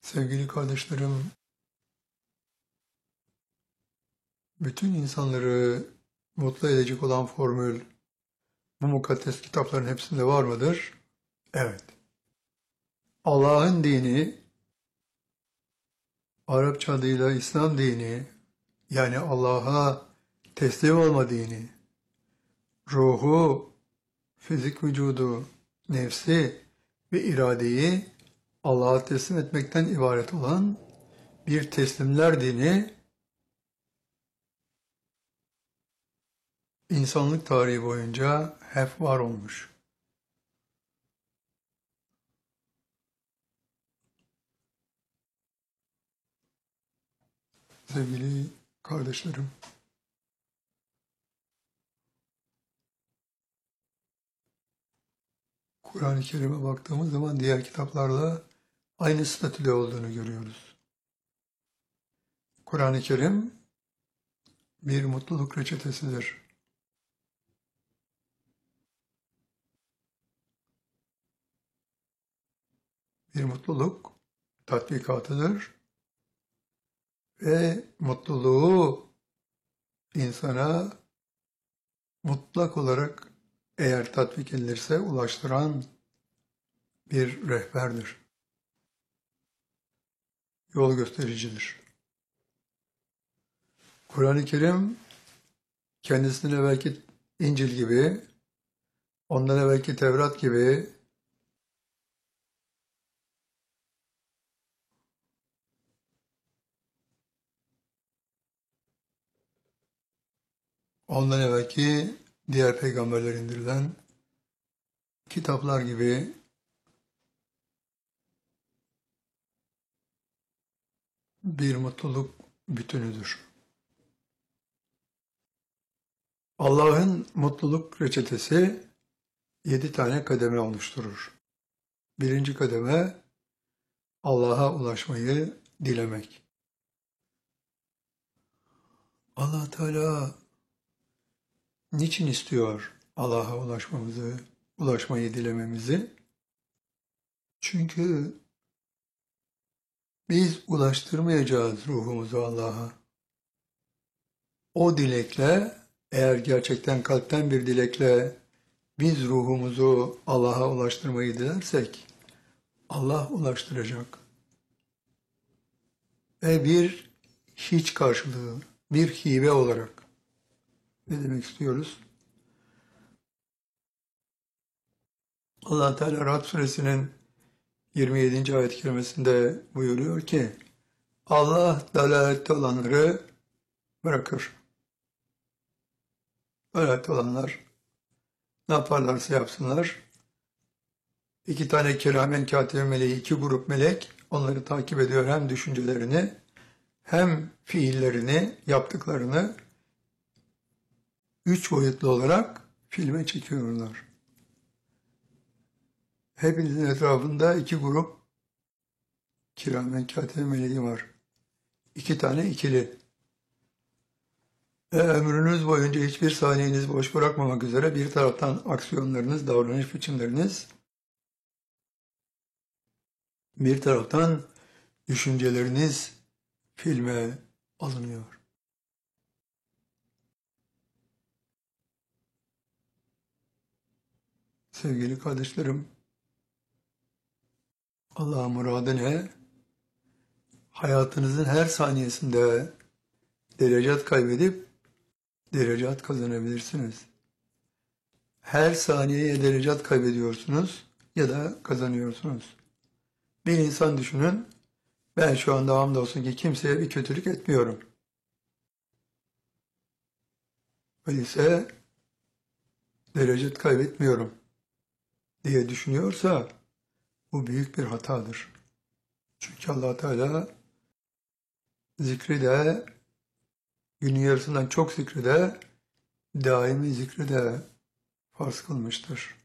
Sevgili kardeşlerim, bütün insanları mutlu edecek olan formül bu mukaddes kitapların hepsinde var mıdır? Evet. Allah'ın dini, Arapça adıyla İslam dini, yani Allah'a teslim olma dini, ruhu, fizik vücudu, nefsi ve iradeyi Allah'a teslim etmekten ibaret olan bir teslimler dini, insanlık tarihi boyunca hep var olmuş. Sevgili kardeşlerim, Kur'an-ı Kerim'e baktığımız zaman diğer kitaplarla aynı statüde olduğunu görüyoruz. Kur'an-ı Kerim bir mutluluk reçetesidir. Bir mutluluk tatbikatıdır ve mutluluğu insana mutlak olarak eğer tatbik edilirse ulaştıran bir rehberdir. Yol göstericidir. Kur'an-ı Kerim kendisinden evvelki İncil gibi, ondan evvelki Tevrat gibi ondan evvelki diğer peygamberler indirilen kitaplar gibi bir mutluluk bütünüdür. Allah'ın mutluluk reçetesi 7 tane kademe oluşturur. Birinci kademe Allah'a ulaşmayı dilemek. Allah Teala niçin istiyor Allah'a ulaşmayı dilememizi? Çünkü biz ulaştırmayacağız ruhumuzu Allah'a. O dilekle, eğer gerçekten kalpten bir dilekle biz ruhumuzu Allah'a ulaştırmayı dilersek, Allah ulaştıracak. Ve bir hiç karşılığı, bir hibe olarak. Ne demek istiyoruz? Allah Teala Ra'd suresinin 27. ayet-i kerimesinde buyuruyor ki, Allah dalalette olanları bırakır. Dalalette olanlar ne yaparlarsa yapsınlar. 2 tane kiramen katibe meleği, 2 grup melek onları takip ediyor, hem düşüncelerini hem fiillerini, yaptıklarını 3 boyutlu olarak filme çekiyorlar. Hepinizin etrafında 2 grup kiramen katibe meleği var. 2 tane ikili. Ömrünüz boyunca hiçbir saniyenizi boş bırakmamak üzere bir taraftan aksiyonlarınız, davranış biçimleriniz, bir taraftan düşünceleriniz filme alınıyor. Sevgili kardeşlerim, Allah'ın muradı ne? Hayatınızın her saniyesinde derecat kaybedip derecat kazanabilirsiniz. Her saniyeye derecat kaybediyorsunuz ya da kazanıyorsunuz. Bir insan düşünün, ben şu anda hamdolsun ki kimseye bir kötülük etmiyorum. Öyleyse derecat kaybetmiyorum diye düşünüyorsa bu büyük bir hatadır. Çünkü Allah Teala zikri de, günün yarısından çok zikri de, daimi zikri de farz kılmıştır.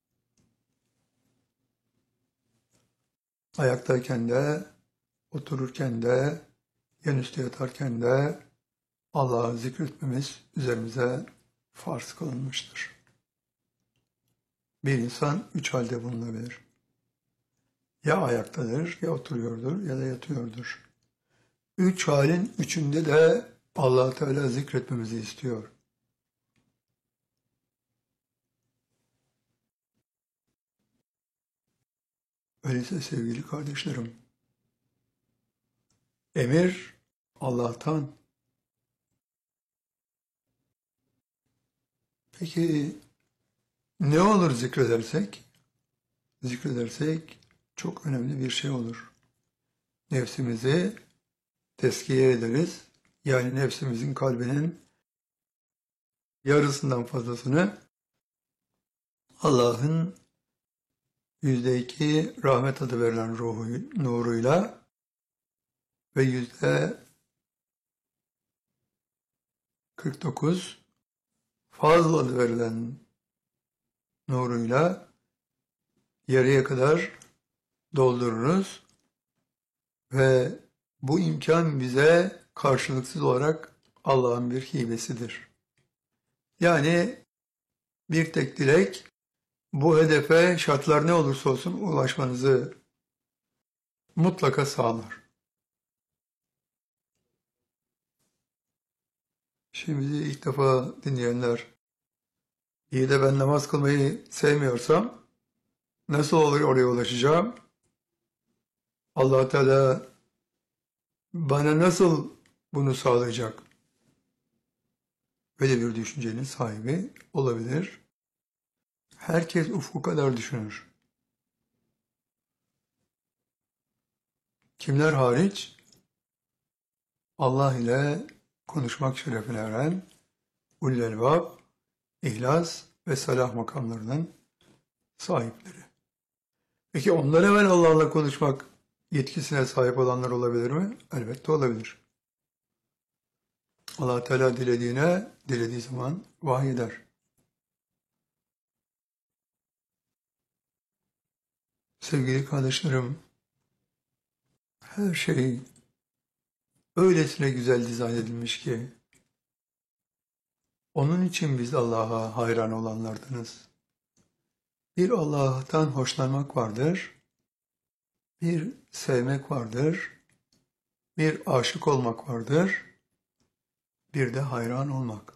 Ayaktayken de, otururken de, yanüstü yatarken de Allah'ı zikretmemiz üzerimize farz kılınmıştır. Bir insan 3 halde bulunabilir. Ya ayaktadır, ya oturuyordur, ya da yatıyordur. Üç halin üçünde de Allah Teala zikretmemizi istiyor. Öyleyse sevgili kardeşlerim, emir Allah'tan. Peki ne olur zikredersek? Zikredersek çok önemli bir şey olur. Nefsimizi tezkiye ederiz. Yani nefsimizin kalbinin yarısından fazlasını Allah'ın %2 rahmet adı verilen nuruyla ve %49 fazl adı verilen nuruyla yarıya kadar doldururuz ve bu imkan bize karşılıksız olarak Allah'ın bir hibesidir. Yani bir tek dilek bu hedefe şartlar ne olursa olsun ulaşmanızı mutlaka sağlar. Şimdi ilk defa dinleyenler, iyi de ben namaz kılmayı sevmiyorsam nasıl olur oraya ulaşacağım? Allah Teala bana nasıl bunu sağlayacak? Böyle bir düşüncenin sahibi olabilir. Herkes ufku kadar düşünür. Kimler hariç? Allah ile konuşmak şerefine eren ulul elbab, ihlas ve salah makamlarının sahipleri. Peki ondan evvel Allah'la konuşmak yetkisine sahip olanlar olabilir mi? Elbette olabilir. Allah Teala dilediği zaman vahyeder. Sevgili kardeşlerim, her şey öylesine güzel dizayn edilmiş ki, onun için biz Allah'a hayran olanlardanız. Bir Allah'tan hoşlanmak vardır, bir sevmek vardır, bir aşık olmak vardır, bir de hayran olmak.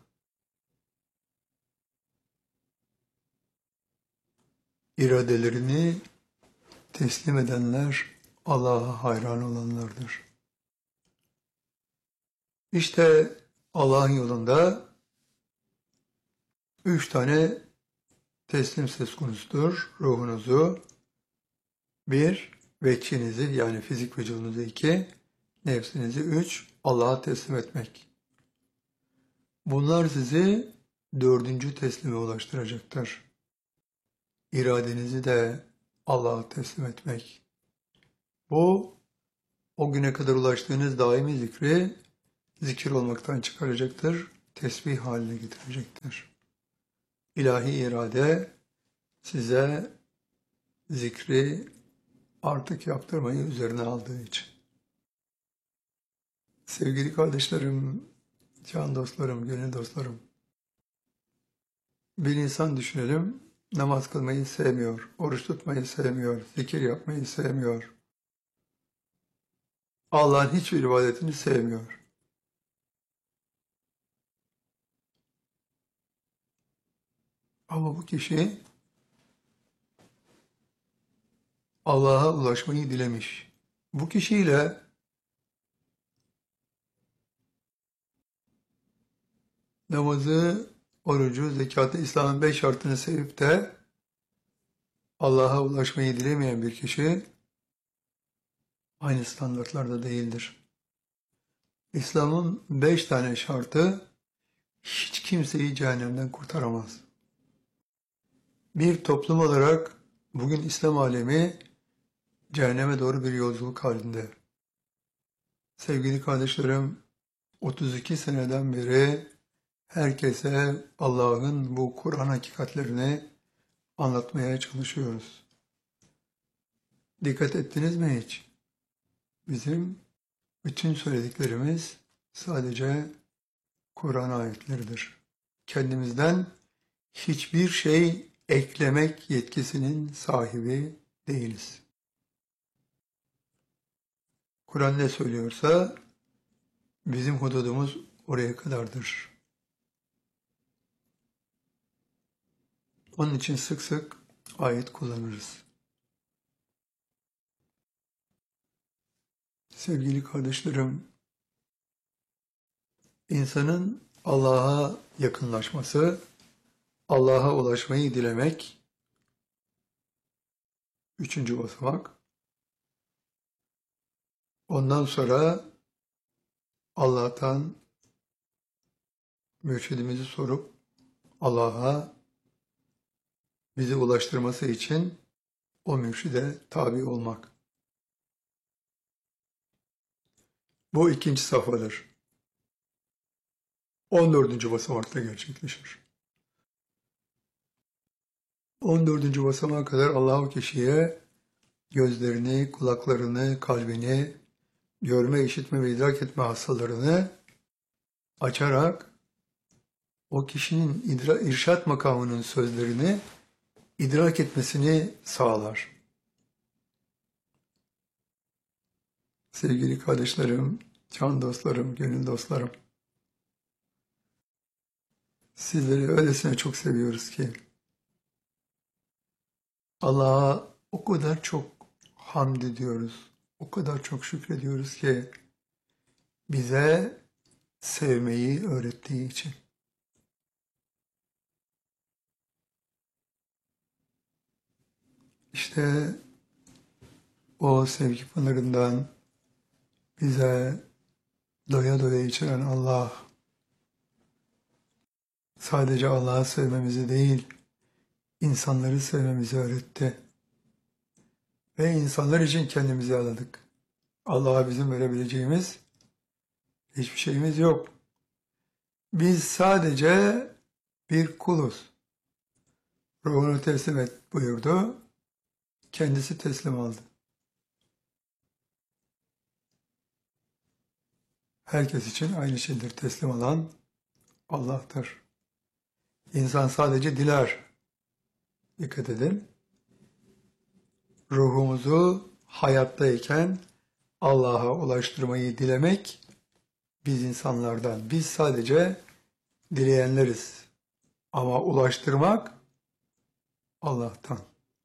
İradelerini teslim edenler Allah'a hayran olanlardır. İşte Allah'ın yolunda 3 tane teslim söz konusudur. Ruhunuzu 1, veçhinizi yani fizik vücudunuzu 2, nefsinizi 3, Allah'a teslim etmek. Bunlar sizi 4. teslime ulaştıracaktır. İradenizi de Allah'a teslim etmek. Bu, o güne kadar ulaştığınız daimi zikri zikir olmaktan çıkaracaktır, tesbih haline getirecektir. İlahi irade size zikri artık yaptırmayı üzerine aldığı için. Sevgili kardeşlerim, can dostlarım, gönül dostlarım, bir insan düşünelim, namaz kılmayı sevmiyor, oruç tutmayı sevmiyor, zikir yapmayı sevmiyor. Allah'ın hiçbir ibadetini sevmiyor. Ama bu kişi Allah'a ulaşmayı dilemiş. Bu kişiyle namazı, orucu, zekatı, İslam'ın 5 şartını sevip de Allah'a ulaşmayı dilemeyen bir kişi aynı standartlarda değildir. İslam'ın 5 tane şartı hiç kimseyi cehennemden kurtaramaz. Bir toplum olarak bugün İslam alemi cehenneme doğru bir yolculuk halinde. Sevgili kardeşlerim, 32 seneden beri herkese Allah'ın bu Kur'an hakikatlerini anlatmaya çalışıyoruz. Dikkat ettiniz mi hiç? Bizim bütün söylediklerimiz sadece Kur'an ayetleridir. Kendimizden hiçbir şey eklemek yetkisinin sahibi değiliz. Kur'an ne söylüyorsa bizim hududumuz oraya kadardır. Onun için sık sık ayet kullanırız. Sevgili kardeşlerim, insanın Allah'a yakınlaşması, Allah'a ulaşmayı dilemek, üçüncü basamak. Ondan sonra Allah'tan mürşidimizi sorup Allah'a bizi ulaştırması için o mürşide tabi olmak. Bu ikinci safhadır. 14. basamakta gerçekleşir. 14. basamağa kadar Allah o kişiye gözlerini, kulaklarını, kalbini, görme, işitme ve idrak etme hastalarını açarak o kişinin irşat makamının sözlerini idrak etmesini sağlar. Sevgili kardeşlerim, can dostlarım, gönül dostlarım, sizleri öylesine çok seviyoruz ki Allah'a o kadar çok hamd ediyoruz, o kadar çok şükrediyoruz ki bize sevmeyi öğrettiği için. İşte o sevgi pınarından bize doya doya içiren Allah, sadece Allah'ı sevmemizi değil, insanları sevmemizi öğretti. Ve insanlar için kendimizi adadık. Allah'a bizim verebileceğimiz hiçbir şeyimiz yok. Biz sadece bir kuluz. Ruhunu teslim et buyurdu. Kendisi teslim aldı. Herkes için aynı şeydir. Teslim alan Allah'tır. İnsan sadece diler. Dikkat edin. Ruhumuzu hayattayken Allah'a ulaştırmayı dilemek biz insanlardan. Biz sadece dileyenleriz. Ama ulaştırmak Allah'tan.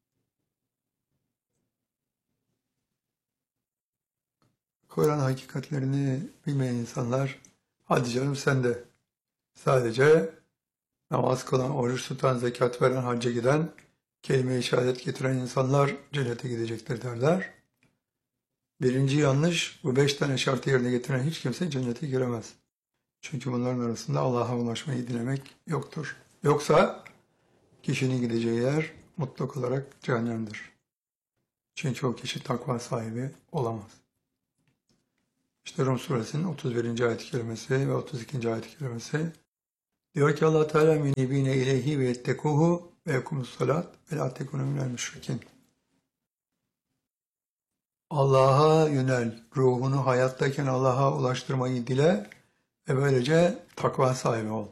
Kur'an hakikatlerini bilmeyen insanlar, hadi canım sen de sadece namaz kılan, oruç tutan, zekat veren, hacca giden, kelime-i şehadet getiren insanlar cennete gidecektir derler. Birinci yanlış, bu 5 tane şartı yerine getiren hiç kimse cennete giremez. Çünkü bunların arasında Allah'a ulaşmayı dilemek yoktur. Yoksa kişinin gideceği yer mutlak olarak cehennemdir. Çünkü o kişi takva sahibi olamaz. İşte Rum suresinin 31. ayet-i kerimesi ve 32. ayet-i kerimesi diyor ki Allah Teala minibine ileyhi ve yettekuhu ve yekumus salat ve la tekunu minel müşrikin. Allah'a yönel, ruhunu hayattayken Allah'a ulaştırmayı dile ve böylece takva sahibi ol.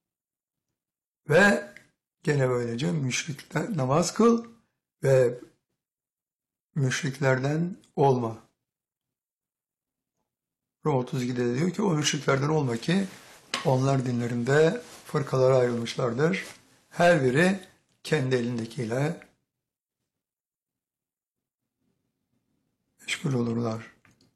Ve gene böylece müşrikler namaz kıl ve müşriklerden olma. Rum 32'de de diyor ki o müşriklerden olma ki onlar dinlerinde fırkalara ayrılmışlardır. Her biri kendi elindekiyle meşgul olurlar.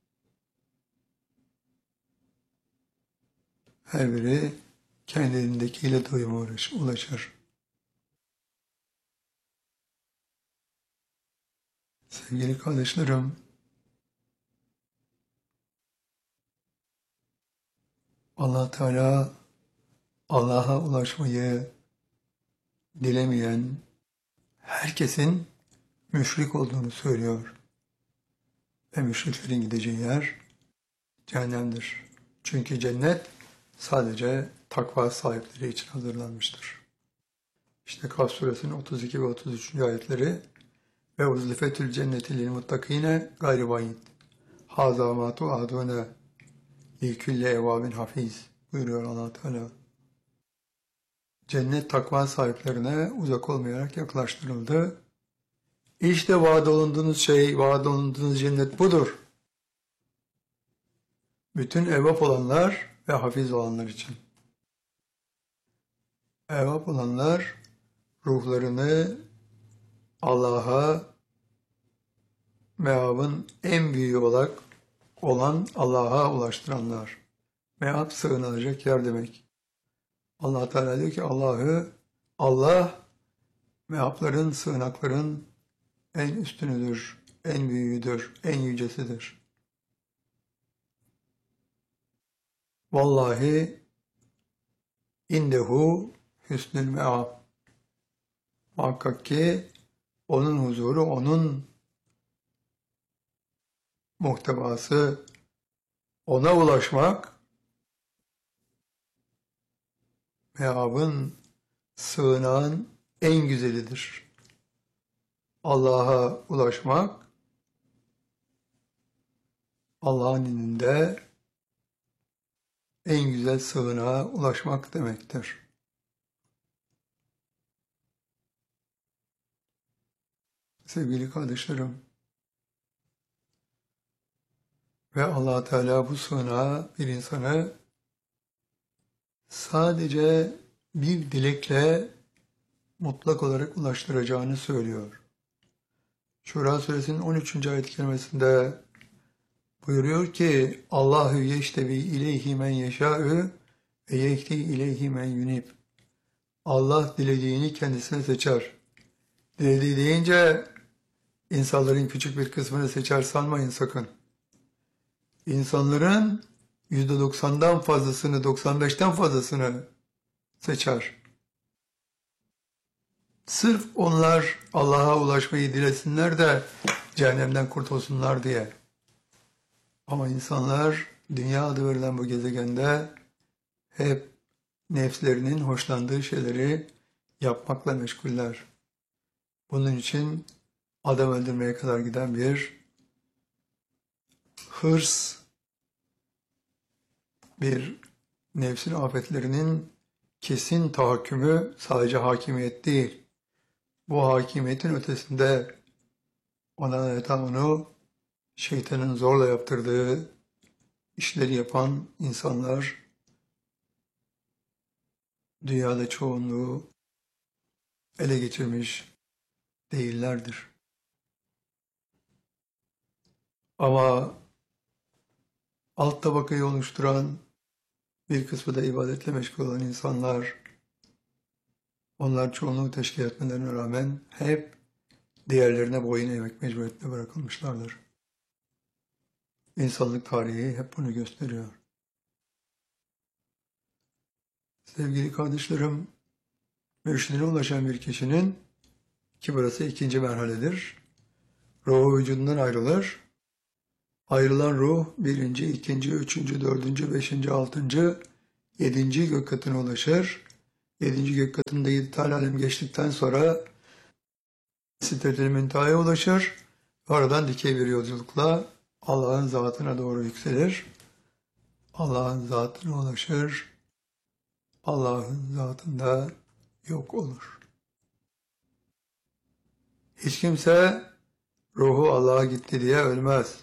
Her biri kendi elindekiyle doyuma ulaşır. Sevgili kardeşlerim, Allah Teala Allah'a ulaşmayı dilemeyen herkesin müşrik olduğunu söylüyor. Ve müşriklerin gideceği yer cehennemdir. Çünkü cennet sadece takva sahipleri için hazırlanmıştır. İşte Kaf suresinin 32 ve 33. ayetleri ve uzlifetül cenneti lil muttakine gayri vaid. Haza ma tu'adune li külli evabin hafiz buyuruyor Allah Teala. Cennet takva sahiplerine uzak olmayarak yaklaştırıldı. İşte vaad olunduğunuz şey, vaad olunduğunuz cennet budur. Bütün evvap olanlar ve hafiz olanlar için. Evvap olanlar ruhlarını Allah'a, meabın en büyüğü olan Allah'a ulaştıranlar. Meab sığınılacak yer demek. Allah Teala diyor ki Allah meapların, sığınakların en üstünüdür, en büyüğüdür, en yücesidir. Vallahi indehu hüsnül meab. Muhakkak ki onun huzuru, onun muhtevası, ona ulaşmak, meabın, sığınağın en güzelidir. Allah'a ulaşmak, Allah'ın indinde en güzel sığınağa ulaşmak demektir. Sevgili kardeşlerim, ve Allah Teala bu sığınağa bir insanı sadece bir dilekle mutlak olarak ulaştıracağını söylüyor. Şura suresinin 13. ayet-i kerimesinde buyuruyor ki Allahu yeştebi ileyhi men yeşâ'ü ve yehdi ileyhi men yunib. Allah dilediğini kendisine seçer. Dilediği deyince insanların küçük bir kısmını seçer sanmayın sakın. İnsanların %90'dan fazlasını, 95'ten fazlasını seçer. Sırf onlar Allah'a ulaşmayı dilesinler de cehennemden kurtulsunlar diye. Ama insanlar dünya adı verilen bu gezegende hep nefslerinin hoşlandığı şeyleri yapmakla meşguller. Bunun için adam öldürmeye kadar giden bir hırs, bir nefsin afetlerinin kesin tahakkümü sadece hakimiyet değil. Bu hakimiyetin ötesinde onu şeytanın zorla yaptırdığı işleri yapan insanlar dünyada çoğunluğu ele geçirmiş değillerdir. Ama alt tabakayı oluşturan bir kısmı da ibadetle meşgul olan insanlar, onlar çoğunluğu teşkil etmelerine rağmen hep diğerlerine boyun eğmek mecburiyetinde bırakılmışlardır. İnsanlık tarihi hep bunu gösteriyor. Sevgili kardeşlerim, mürşidine ulaşan bir kişinin, ki burası ikinci merhaledir, ruhu vücudundan ayrılır. Ayrılan ruh birinci, ikinci, üçüncü, dördüncü, beşinci, altıncı, yedinci gök katına ulaşır. Yedinci gök katında 7 tane alem geçtikten sonra Sidret-i Münteha'ya ulaşır. Oradan dikey bir yolculukla Allah'ın zatına doğru yükselir. Allah'ın zatına ulaşır. Allah'ın zatında yok olur. Hiç kimse ruhu Allah'a gitti diye ölmez.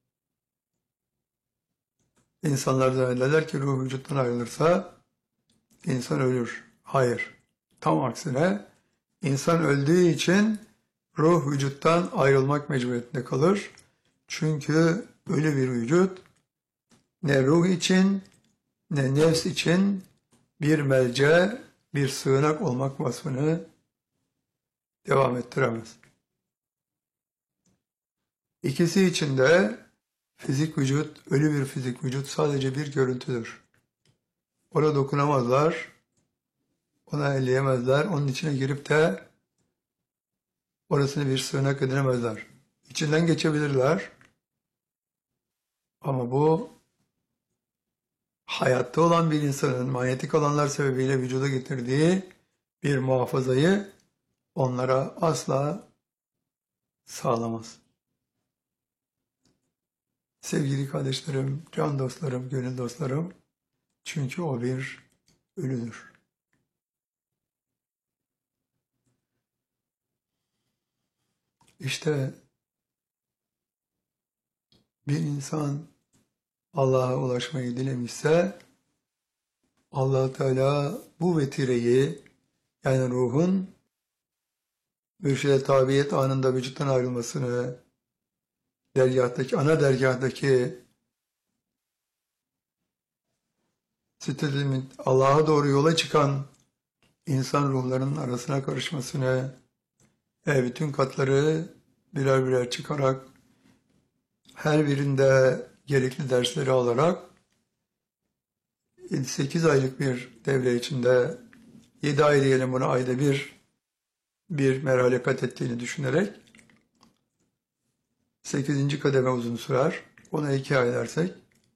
İnsanlar zannederler ki ruh vücuttan ayrılırsa insan ölür. Hayır. Tam aksine insan öldüğü için ruh vücuttan ayrılmak mecburiyetinde kalır. Çünkü ölü bir vücut ne ruh için ne nefs için bir melce, bir sığınak olmak vasfını devam ettiremez. İkisi için de fizik vücut, ölü bir fizik vücut sadece bir görüntüdür. Ona dokunamazlar, ona elleyemezler, onun içine girip de orasını bir sığınak edinemezler. İçinden geçebilirler ama bu hayatta olan bir insanın manyetik alanlar sebebiyle vücuda getirdiği bir muhafazayı onlara asla sağlamaz. Sevgili kardeşlerim, can dostlarım, gönül dostlarım, çünkü o bir ölüdür. İşte bir insan Allah'a ulaşmayı dilemişse Allah Teala bu vetireyi, yani ruhun mürşide tabiyet anında vücuttan ayrılmasını, dergahtaki, ana dergahtaki Allah'a doğru yola çıkan insan ruhlarının arasına karışmasını ve bütün katları birer birer çıkarak her birinde gerekli dersleri alarak 8 aylık bir devre içinde 7 ay diyelim buna, ayda bir merhale kat ettiğini düşünerek 8. kademe uzun sürer. Ona 2 ay dersek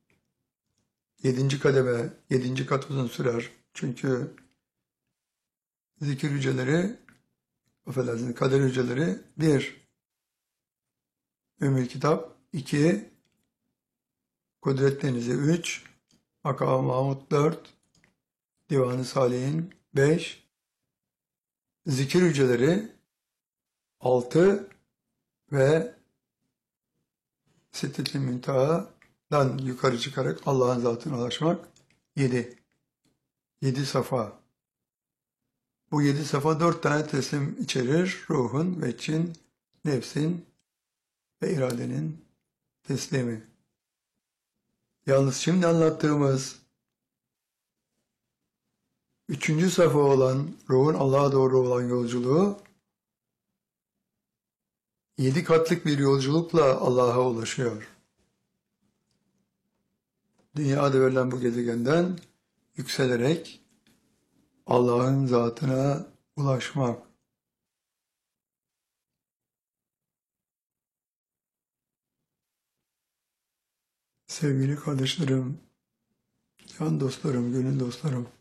7. kademe 7. kat uzun sürer. Çünkü zikir hücreleri, affedersiniz, kader hücreleri 1. Ümmül Kitap 2. Kudret Denizi 3. Makam Mahmud 4. Divan-ı Salih'in 5. Zikir hücreleri 6 ve Siddetül Münteha'dan yukarı çıkarak Allah'ın zatına ulaşmak 7. 7 safa. Bu 7 safa 4 tane teslim içerir. Ruhun, veçin, nefsin ve iradenin teslimi. Yalnız şimdi anlattığımız 3. safa olan ruhun Allah'a doğru olan yolculuğu 7 katlık bir yolculukla Allah'a ulaşıyor. Dünyada verilen bu gezegenden yükselerek Allah'ın zatına ulaşmak. Sevgili kardeşlerim, can dostlarım, gönül dostlarım,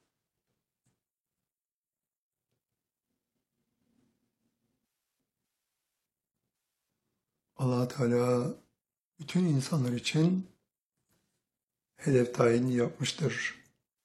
Allah Teala bütün insanlar için hedef tayini yapmıştır.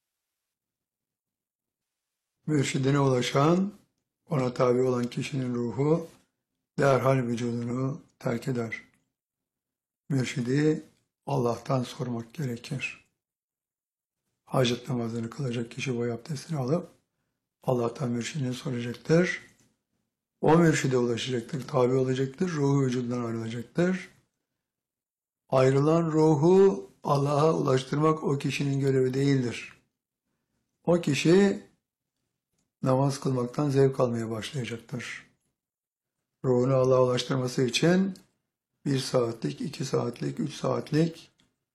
Mürşidine ulaşan, ona tabi olan kişinin ruhu derhal vücudunu terk eder. Mürşidi Allah'tan sormak gerekir. Hacet namazını kılacak kişi boy abdestini alıp Allah'tan mürşidini soracaktır. O mürşide ulaşacaktır, tabi olacaktır, ruhu vücudundan ayrılacaktır. Ayrılan ruhu Allah'a ulaştırmak o kişinin görevi değildir. O kişi namaz kılmaktan zevk almaya başlayacaktır. Ruhunu Allah'a ulaştırması için 1 saatlik, 2 saatlik, 3 saatlik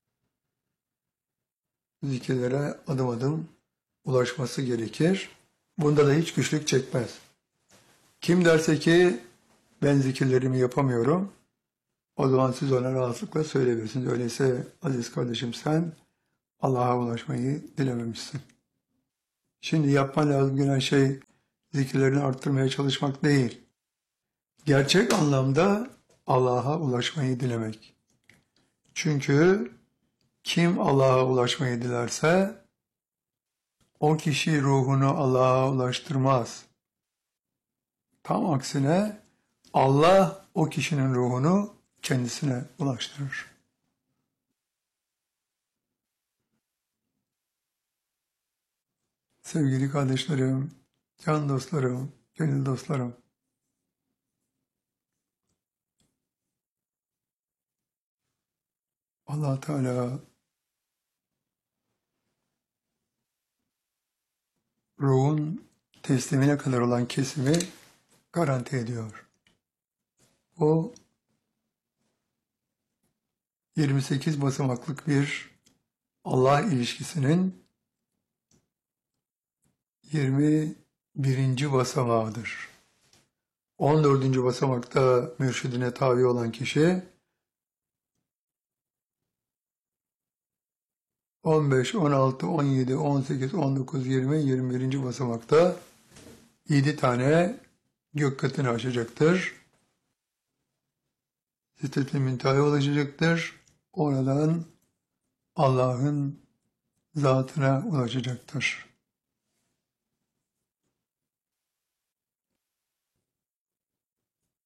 zikirlere adım adım ulaşması gerekir. Bunda da hiç güçlük çekmez. Kim derse ki ben zikirlerimi yapamıyorum, o zaman siz ona rahatlıkla söyleyebilirsiniz. Öyleyse aziz kardeşim, sen Allah'a ulaşmayı dilememişsin. Şimdi yapman lazım gelen şey zikirlerini arttırmaya çalışmak değil. Gerçek anlamda Allah'a ulaşmayı dilemek. Çünkü kim Allah'a ulaşmayı dilerse o kişi ruhunu Allah'a ulaştırmaz. Tam aksine Allah o kişinin ruhunu kendisine ulaştırır. Sevgili kardeşlerim, can dostlarım, gönül dostlarım, Allah Teala ruhun teslimine kadar olan kesimi garanti ediyor. O 28 basamaklık bir Allah ilişkisinin 21. basamağıdır. 14. basamakta mürşidine tabi olan kişi 15, 16, 17, 18, 19, 20, 21. basamakta 7 tane gök katını aşacaktır. Siddetül Münteha'ya ulaşacaktır. Oradan Allah'ın zatına ulaşacaktır.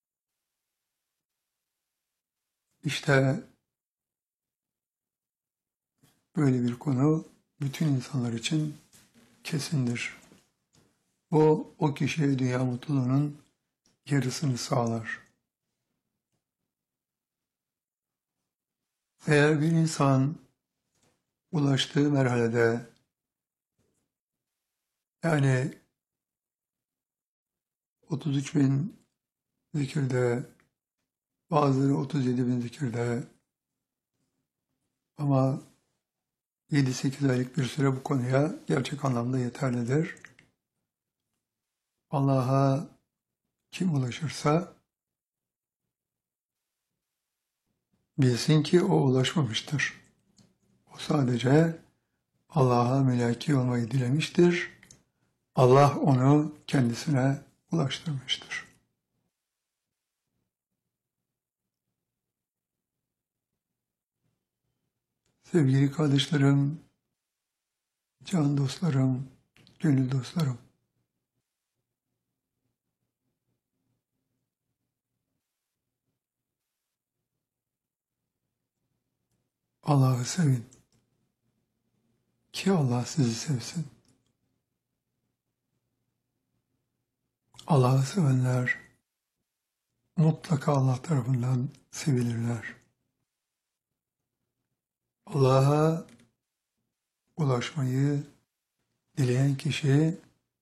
İşte böyle bir konu bütün insanlar için kesindir. O kişiye dünya mutluluğunun yarısını sağlar. Eğer bir insan ulaştığı merhalede, yani 33 bin zikirde, bazıları 37 bin zikirde, ama 7-8 aylık bir süre bu konuya gerçek anlamda yeterlidir. Allah'a kim ulaşırsa bilsin ki o ulaşmamıştır. O sadece Allah'a mülaki olmayı dilemiştir. Allah onu kendisine ulaştırmıştır. Sevgili kardeşlerim, can dostlarım, gönül dostlarım, Allah'ı sevin ki Allah sizi sevsin. Allah'ı sevenler mutlaka Allah tarafından sevilirler. Allah'a ulaşmayı dileyen kişi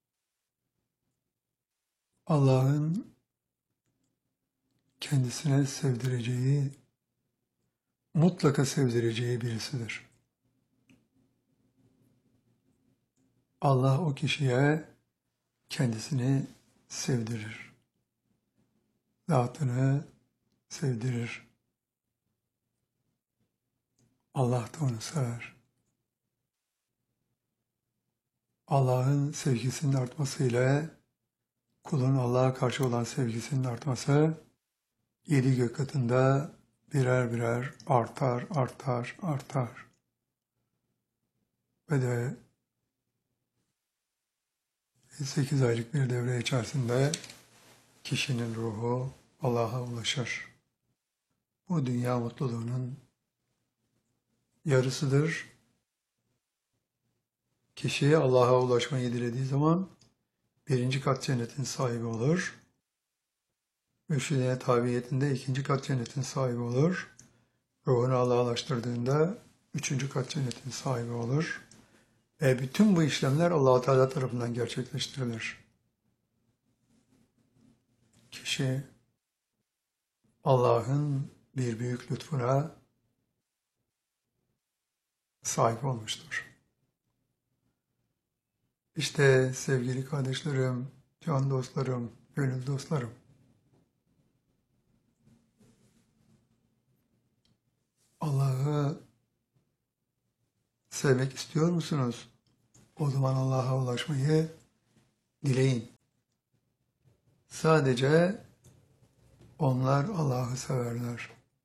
Allah'ın kendisine sevdireceği, mutlaka sevdireceği birisidir. Allah o kişiye kendisini sevdirir. Zatını sevdirir. Allah da onu sever. Allah'ın sevgisinin artmasıyla kulun Allah'a karşı olan sevgisinin artması 7 gök katında birer birer artar, artar, artar. Ve de 8 aylık bir devre içerisinde kişinin ruhu Allah'a ulaşır. Bu dünya mutluluğunun yarısıdır. Kişi Allah'a ulaşmayı dilediği zaman 1. kat cennetin sahibi olur. Mürşidine tabiyetinde 2. kat cennetin sahibi olur. Ruhunu Allah'a ulaştırdığında 3. kat cennetin sahibi olur. Bütün bu işlemler Allah-u Teala tarafından gerçekleştirilir. Kişi Allah'ın bir büyük lütfuna sahip olmuştur. İşte sevgili kardeşlerim, can dostlarım, gönül dostlarım, Allah'ı sevmek istiyor musunuz? O zaman Allah'a ulaşmayı dileyin. Sadece onlar Allah'ı severler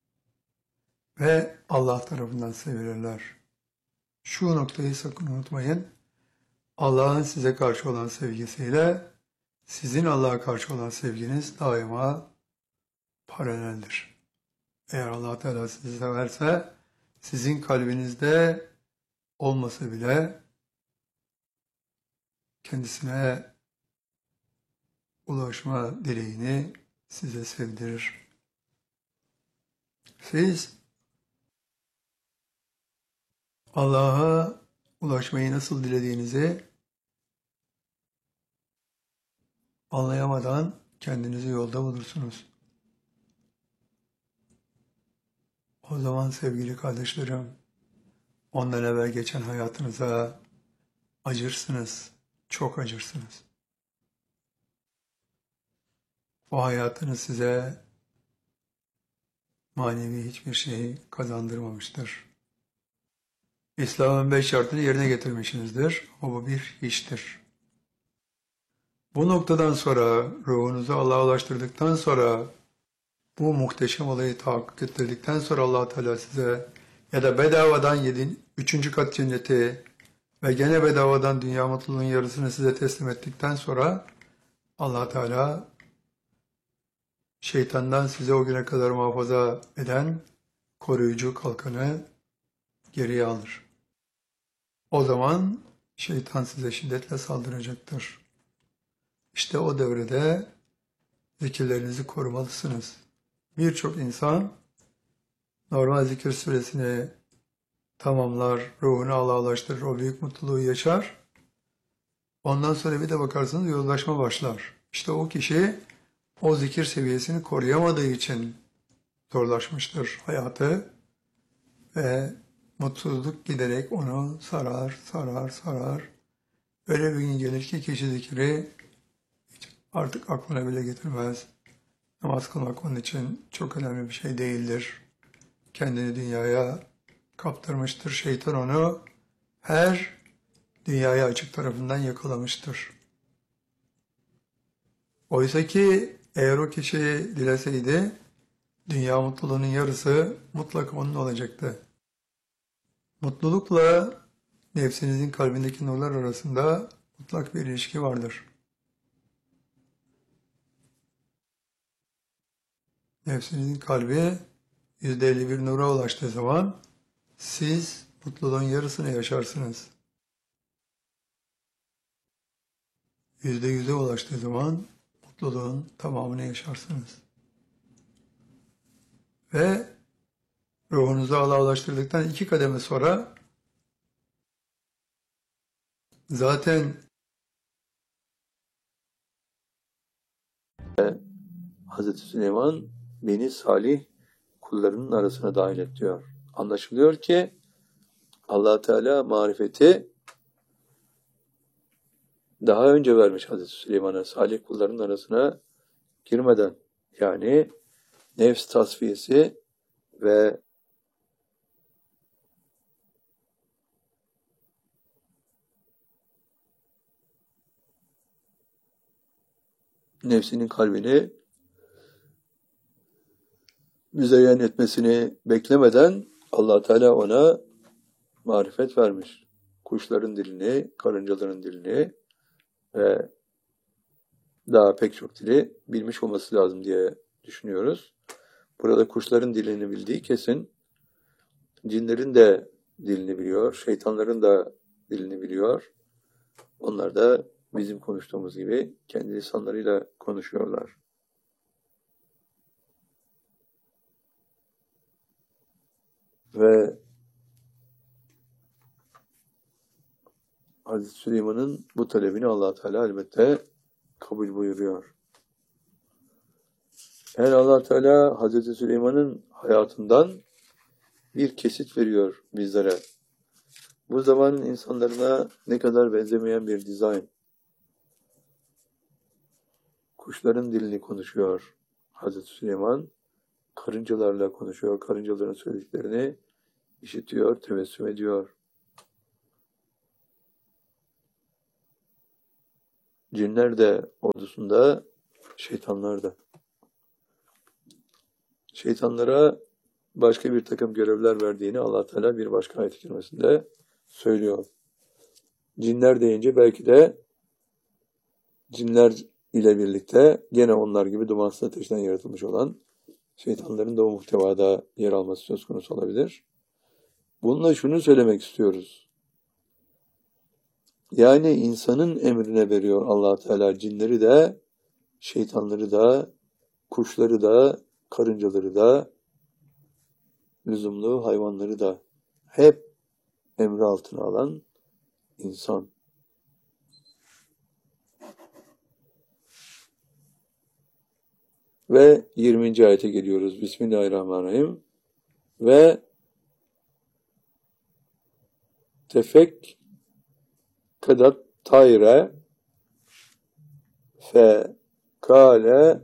ve Allah tarafından sevilirler. Şu noktayı sakın unutmayın. Allah'ın size karşı olan sevgisiyle sizin Allah'a karşı olan sevginiz daima paraleldir. Eğer Allah Teala sizi severse sizin kalbinizde olmasa bile kendisine ulaşma dileğini size sevdirir. Siz Allah'a ulaşmayı nasıl dilediğinizi anlayamadan kendinizi yolda bulursunuz. O zaman sevgili kardeşlerim, ondan evvel geçen hayatınıza acırsınız, çok acırsınız. O hayatınız size manevi hiçbir şey kazandırmamıştır. İslam'ın 5 şartını yerine getirmişsinizdir ama bu bir hiçtir. Bu noktadan sonra ruhunuzu Allah'a ulaştırdıktan sonra bu muhteşem olayı tahakkuk ettirdikten sonra Allah Teala size ya da bedavadan 3. kat cenneti ve gene bedavadan dünya mutluluğunun yarısını size teslim ettikten sonra Allah Teala şeytandan size o güne kadar muhafaza eden koruyucu kalkanı geriye alır. O zaman şeytan size şiddetle saldıracaktır. İşte o devrede zikirlerinizi korumalısınız. Birçok insan normal zikir süresini tamamlar, ruhunu Allah'laştırır, o büyük mutluluğu yaşar. Ondan sonra bir de bakarsınız yozlaşma başlar. İşte o kişi o zikir seviyesini koruyamadığı için zorlaşmıştır hayatı ve mutsuzluk giderek onu sarar, sarar, sarar. Öyle bir gün gelir ki kişi zikri artık aklına bile getirmez. Namaz kılmak onun için çok önemli bir şey değildir. Kendini dünyaya kaptırmıştır. Şeytan onu her dünyaya açık tarafından yakalamıştır. Oysa ki eğer o kişi dileseydi, dünya mutluluğunun yarısı mutlaka onun olacaktı. Mutlulukla nefsinizin kalbindeki nurlar arasında mutlak bir ilişki vardır. Nefsinizin kalbi %51 nura ulaştığı zaman siz mutluluğun yarısını yaşarsınız. %100'e ulaştığı zaman mutluluğun tamamını yaşarsınız. Ve ruhunuzu Allah'a ulaştırdıktan 2 kademe sonra zaten Hazreti Süleyman beni salih kullarının arasına dahil et diyor. Anlaşılıyor ki Allah Teala marifeti daha önce vermiş Hazreti Süleyman'a salih kulların arasına girmeden. Yani nefs tasfiyesi ve nefsinin kalbini müzeyyen etmesini beklemeden Allah Teala ona marifet vermiş. Kuşların dilini, karıncaların dilini ve daha pek çok dili bilmiş olması lazım diye düşünüyoruz. Burada kuşların dilini bildiği kesin. Cinlerin de dilini biliyor, şeytanların da dilini biliyor. Onlar da bizim konuştuğumuz gibi kendi lisanlarıyla konuşuyorlar. Ve Hazreti Süleyman'ın bu talebini Allah Teala elbette kabul buyuruyor. Yani Allah Teala Hazreti Süleyman'ın hayatından bir kesit veriyor bizlere. Bu zamanın insanlarına ne kadar benzemeyen bir dizayn. Kuşların dilini konuşuyor Hazreti Süleyman. Karıncalarla konuşuyor. Karıncaların söylediklerini işitiyor, tebessüm ediyor. Cinler de ordusunda, şeytanlar da. Şeytanlara başka bir takım görevler verdiğini Allah Teala bir başka ayet-i kerimesinde söylüyor. Cinler deyince belki de cinler ile birlikte gene onlar gibi dumansız ateşten yaratılmış olan şeytanların da o muhtevada yer alması söz konusu olabilir. Bununla şunu söylemek istiyoruz. Yani insanın emrine veriyor Allah Teala cinleri de, şeytanları da, kuşları da, karıncaları da, lüzumlu hayvanları da hep emri altına alan insan. Ve 20. ayete geliyoruz. Bismillahirrahmanirrahim. Ve tefek kadat tayre fe kâle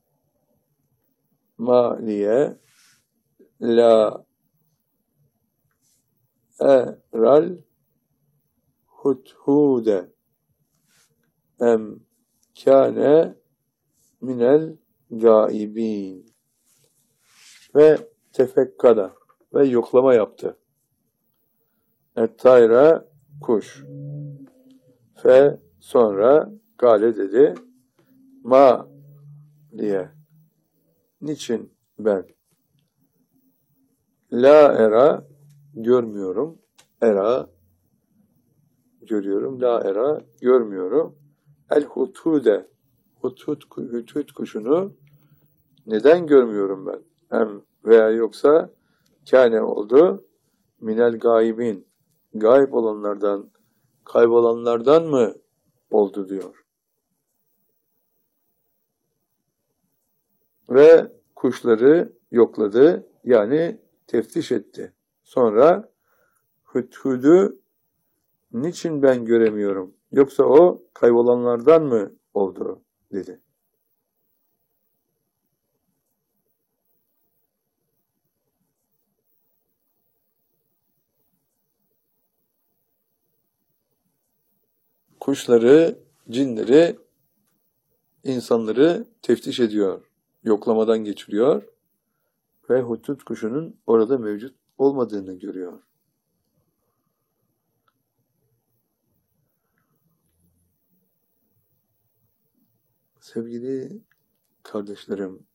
mâliye la eral hudhude em kâne minel gaibin. Ve tefekkada ve yoklama yaptı. Et-tayra kuş. Fe sonra gale dedi. Ma diye. Niçin ben? La era görmüyorum. Era görüyorum. La era görmüyorum. El hutude hutut kuşunu neden görmüyorum ben? Hem veya yoksa kâne oldu. Minel gaibin. Gayb olanlardan, kaybolanlardan mı oldu diyor. Ve kuşları yokladı. Yani teftiş etti. Sonra hüdhüdü niçin ben göremiyorum? Yoksa o kaybolanlardan mı oldu dedi. Kuşları, cinleri, insanları teftiş ediyor. Yoklamadan geçiriyor ve hudhud kuşunun orada mevcut olmadığını görüyor. Sevgili kardeşlerim,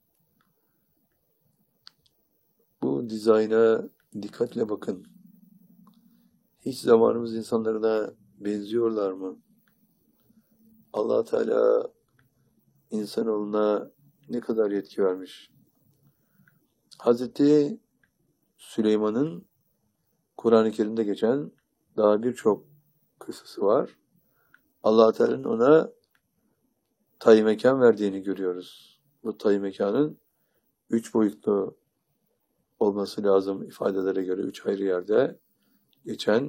bu dizayna dikkatle bakın. Hiç zamanımız insanlarına benziyorlar mı? Allah Teala insanoğluna ne kadar yetki vermiş. Hazreti Süleyman'ın Kur'an-ı Kerim'de geçen daha birçok kıssası var. Allah Teala'nın ona tay mekan verdiğini görüyoruz. Bu tay mekanın 3 boyutlu olması lazım ifadelere göre 3 ayrı yerde geçen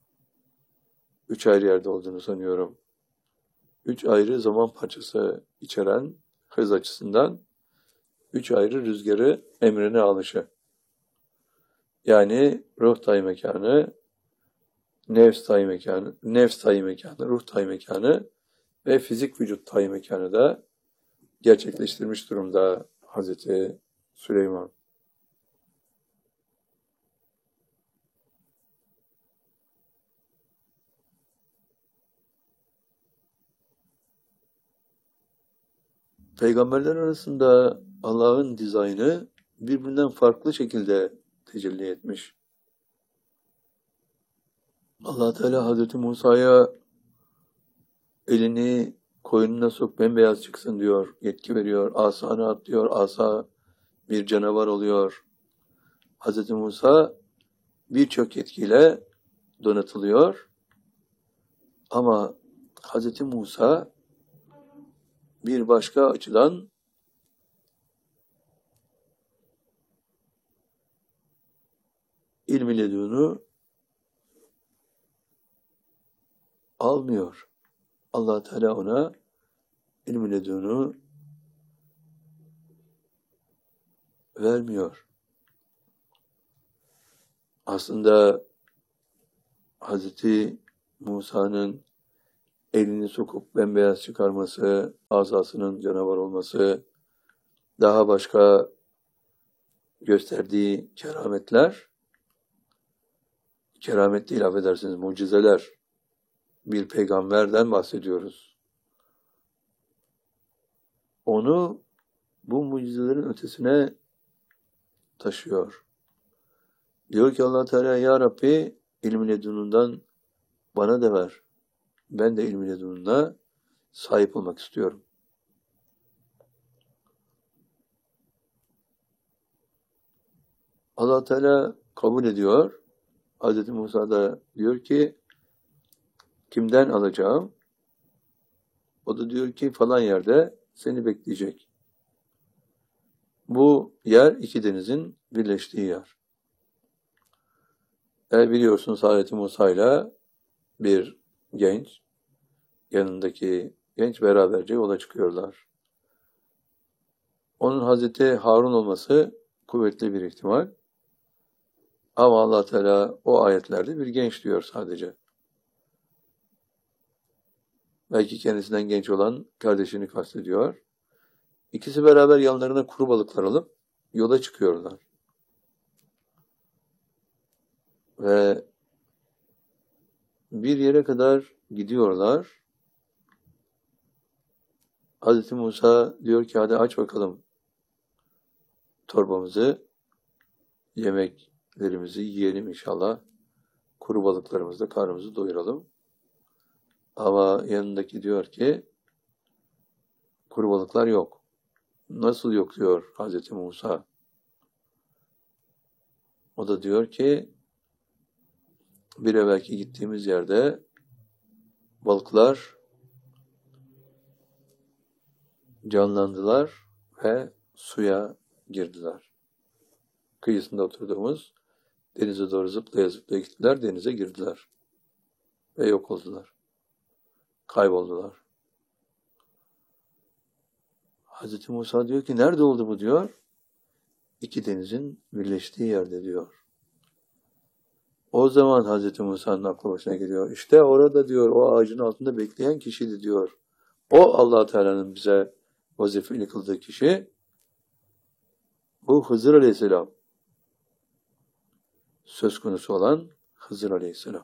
3 ayrı yerde olduğunu sanıyorum. 3 ayrı zaman parçası içeren hız açısından 3 ayrı rüzgarı emrine alışı. Yani ruh tay mekanı, nefs tay mekanı, ruh tay mekanı ve fizik vücut tay mekanı da gerçekleştirmiş durumda Hazreti Süleyman. Peygamberler arasında Allah'ın dizaynı birbirinden farklı şekilde tecelli etmiş. Allah Teala Hazreti Musa'ya elini koynuna sok bembeyaz çıksın diyor, yetki veriyor. Asanı at diyor, asa bir canavar oluyor. Hazreti Musa birçok yetkiyle donatılıyor. Ama Hazreti Musa bir başka açıdan ilmi ledûnü almıyor. Allah Teala ona ilmi ledûnü vermiyor. Aslında Hazreti Musa'nın elini sokup bembeyaz çıkarması, asasının canavar olması, daha başka gösterdiği kerametler, keramet değil affedersiniz, mucizeler, bir peygamberden bahsediyoruz. Onu bu mucizelerin ötesine taşıyor. Diyor ki Allah Teala, Ya Rabbi ilmi ledunundan bana da ver. Ben de ilmi ledununa sahip olmak istiyorum. Allah Teala kabul ediyor. Hz. Musa da diyor ki kimden alacağım? O da diyor ki falan yerde seni bekleyecek. Bu yer iki denizin birleştiği yer. Biliyorsunuz Hz. Musa ile bir genç, yanındaki genç beraberce yola çıkıyorlar. Onun Hazreti Harun olması kuvvetli bir ihtimal. Ama Allah Teala o ayetlerde bir genç diyor sadece. Belki kendisinden genç olan kardeşini kastediyor. İkisi beraber yanlarına kuru balıklar alıp yola çıkıyorlar. Ve bir yere kadar gidiyorlar. Hazreti Musa diyor ki hadi aç bakalım torbamızı, yemeklerimizi yiyelim inşallah. Kuru balıklarımızla karnımızı doyuralım. Ama yanındaki diyor ki kuru balıklar yok. Nasıl yok diyor Hazreti Musa. O da diyor ki bir evvelki gittiğimiz yerde balıklar canlandılar ve suya girdiler. Kıyısında oturduğumuz denize doğru zıplaya zıplaya gittiler, denize girdiler ve yok oldular. Kayboldular. Hazreti Musa diyor ki nerede oldu bu diyor. İki denizin birleştiği yerde diyor. O zaman Hazreti Musa'nın aklı başına geliyor. İşte orada diyor o ağacın altında bekleyen kişiydi diyor. O Allah Teala'nın bize vazifeli kıldığı kişi bu Hızır Aleyhisselam. Söz konusu olan Hızır Aleyhisselam.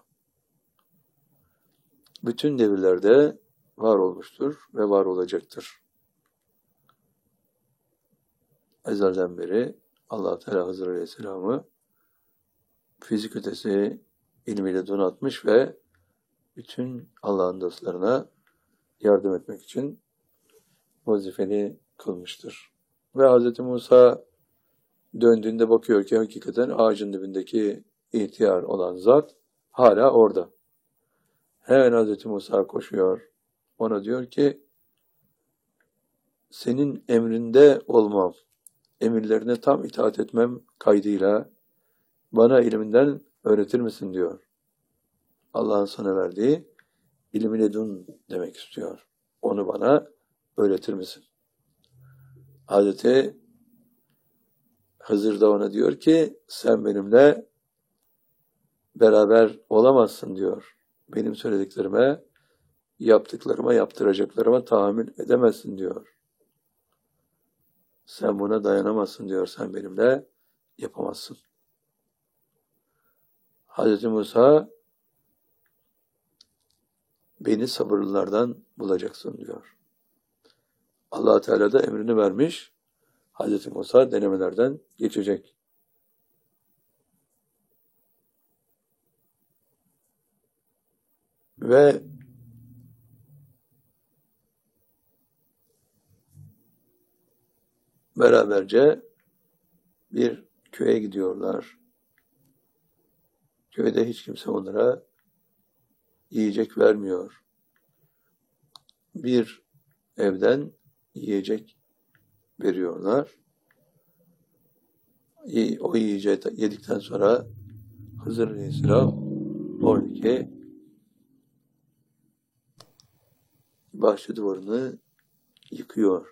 Bütün devirlerde var olmuştur ve var olacaktır. Ezelden beri Allah Teala Hızır Aleyhisselam'ı fizik ötesi ilmiyle donatmış ve bütün Allah'ın dostlarına yardım etmek için vazifeli kılmıştır. Ve Hz. Musa döndüğünde bakıyor ki hakikaten ağacın dibindeki ihtiyar olan zat hala orada. Hemen Hz. Musa koşuyor. Ona diyor ki senin emrinde olmam, emirlerine tam itaat etmem kaydıyla bana ilminden öğretir misin diyor. Allah'ın sana verdiği ilmi ledun demek istiyor. Onu bana öğretir misin? Hazreti Hızır da ona diyor ki sen benimle beraber olamazsın diyor. Benim söylediklerime, yaptıklarıma, yaptıracaklarıma tahammül edemezsin diyor. Sen buna dayanamazsın diyor. Sen benimle yapamazsın. Hazreti Musa beni sabırlılardan bulacaksın diyor. Allah Teala da emrini vermiş. Hazreti Musa denemelerden geçecek. Ve beraberce bir köye gidiyorlar. Köyde hiç kimse onlara yiyecek vermiyor. Bir evden yiyecek veriyorlar. O yiyeceği yedikten sonra Hızır Aleyhisselam oradaki bahçe duvarını yıkıyor.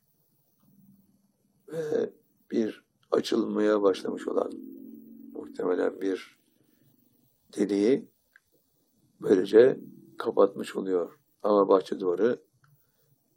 Ve bir açılmaya başlamış olan muhtemelen bir deliği böylece kapatmış oluyor. Ama bahçe duvarı